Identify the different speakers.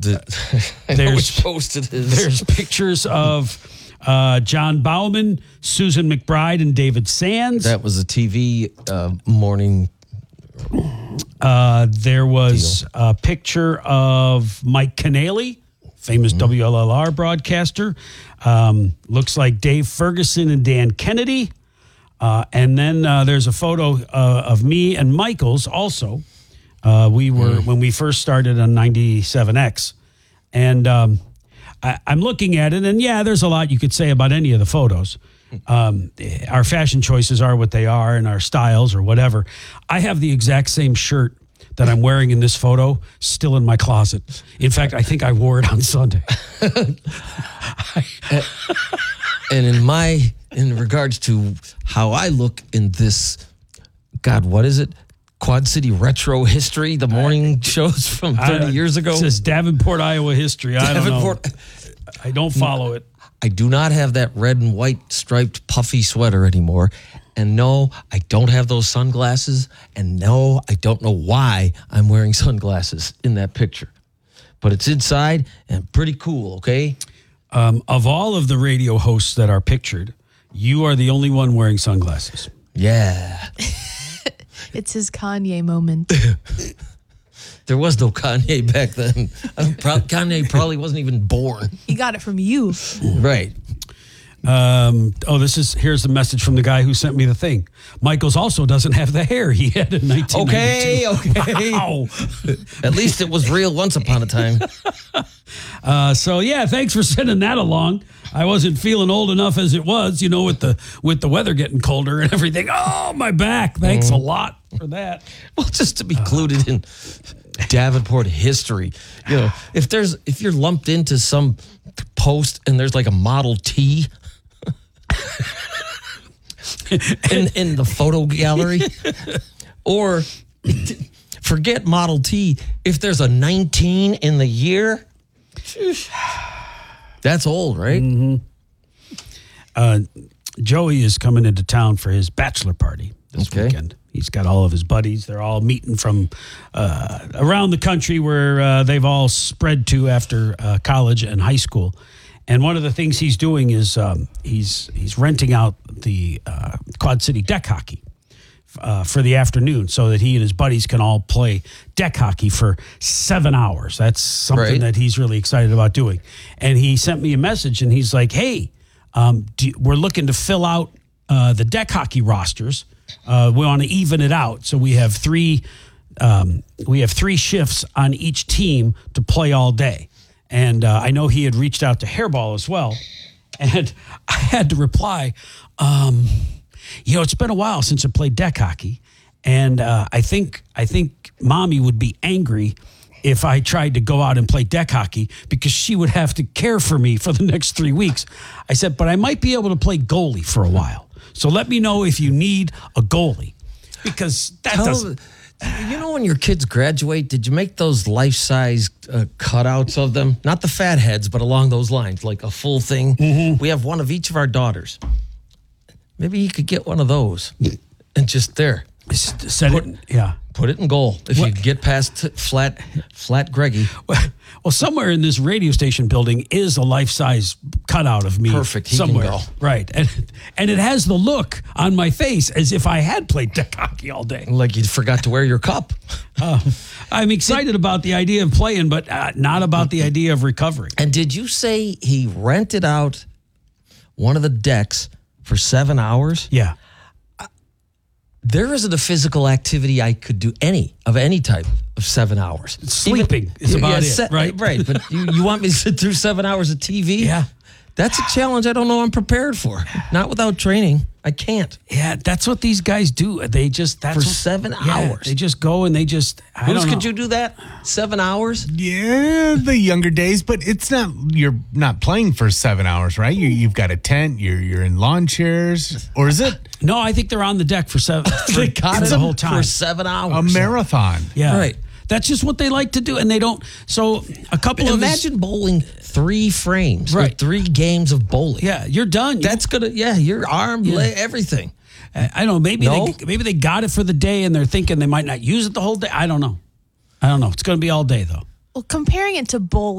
Speaker 1: I know which post it is.
Speaker 2: There's pictures of John Bauman, Susan McBride, and David Sands.
Speaker 1: That was a TV morning.
Speaker 2: There was a picture of Mike Keneally, famous WLLR broadcaster. Looks like Dave Ferguson and Dan Kennedy. And then there's a photo of me and Michaels also. We were when we first started on 97X. And I'm looking at it, and yeah, there's a lot you could say about any of the photos. Our fashion choices are what they are, and our styles or whatever. I have the exact same shirt that I'm wearing in this photo still in my closet. In fact, I think I wore it on Sunday.
Speaker 1: And in regards to how I look in this, God, what is it? Quad City Retro History, the morning shows from 30 years ago.
Speaker 2: It says Davenport, Iowa history. I don't know. I don't follow it.
Speaker 1: I do not have that red and white striped puffy sweater anymore. And no, I don't have those sunglasses. And no, I don't know why I'm wearing sunglasses in that picture. But it's inside and pretty cool, okay?
Speaker 2: Of all of the radio hosts that are pictured, you are the only one wearing sunglasses.
Speaker 1: Yeah.
Speaker 3: It's his Kanye moment.
Speaker 1: There was no Kanye back then. Kanye probably wasn't even born.
Speaker 3: He got it from you.
Speaker 1: Right.
Speaker 2: Here's the message from the guy who sent me the thing. Michaels also doesn't have the hair he had in 1992.
Speaker 1: Okay.
Speaker 2: Wow.
Speaker 1: At least it was real once upon a time.
Speaker 2: So yeah, thanks for sending that along. I wasn't feeling old enough as it was, with the weather getting colder and everything. Oh, my back. Thanks a lot for that.
Speaker 1: Well, just to be included in Davenport history. If you're lumped into some post and there's like a Model T in the photo gallery, or forget Model T, if there's a 19 in the year, that's old, right?
Speaker 2: Mm-hmm. Joey is coming into town for his bachelor party this weekend. He's got all of his buddies. They're all meeting from around the country where they've all spread to after college and high school. And one of the things he's doing is he's renting out the Quad City deck hockey for the afternoon so that he and his buddies can all play deck hockey for 7 hours. That's something that he's really excited about doing. And he sent me a message and he's like, hey, we're looking to fill out the deck hockey rosters. We want to even it out. So we have three shifts on each team to play all day. And I know he had reached out to Hairball as well. And I had to reply, it's been a while since I played deck hockey. And I think Mommy would be angry if I tried to go out and play deck hockey because she would have to care for me for the next 3 weeks. I said, but I might be able to play goalie for a while. So let me know if you need a goalie because that doesn't...
Speaker 1: when your kids graduate, did you make those life-size cutouts of them? Not the fat heads, but along those lines, like a full thing. Mm-hmm. We have one of each of our daughters. Maybe you could get one of those and just there. Put it in goal. If you get past flat Greggy.
Speaker 2: Well, somewhere in this radio station building is a life-size cutout of me.
Speaker 1: Perfect. He
Speaker 2: somewhere.
Speaker 1: can go.
Speaker 2: Right. And it has the look on my face as if I had played deck hockey all day.
Speaker 1: Like you forgot to wear your cup.
Speaker 2: I'm excited about the idea of playing, but not about the idea of recovering.
Speaker 1: And did you say he rented out one of the decks for 7 hours?
Speaker 2: Yeah.
Speaker 1: There isn't a physical activity I could do any type of 7 hours.
Speaker 2: Sleeping is about it, right?
Speaker 1: Right, but you want me to sit through 7 hours of TV?
Speaker 2: Yeah.
Speaker 1: That's a challenge I don't know I'm prepared for. Not without training. I can't.
Speaker 2: Yeah, that's what these guys do. They just...
Speaker 1: For 7 hours.
Speaker 2: They just go and they just...
Speaker 1: Could you do that? 7 hours?
Speaker 4: Yeah, the younger days, but it's not... You're not playing for 7 hours, right? You've got a tent. You're in lawn chairs, or is it?
Speaker 2: No, I think they're on the deck for 7.
Speaker 1: They got it
Speaker 2: the whole time
Speaker 1: for 7 hours.
Speaker 4: A marathon.
Speaker 2: Yeah,
Speaker 1: right.
Speaker 2: That's just what they like to do, and they don't. So a couple of
Speaker 1: imagine bowling 3 frames,
Speaker 2: right?
Speaker 1: Or 3 games of bowling.
Speaker 2: Yeah, you're done.
Speaker 1: That's gonna. Yeah, your arm, leg, everything.
Speaker 2: I don't know. Maybe they got it for the day, and they're thinking they might not use it the whole day. I don't know. It's going to be all day though.
Speaker 3: Well, comparing it to bowling.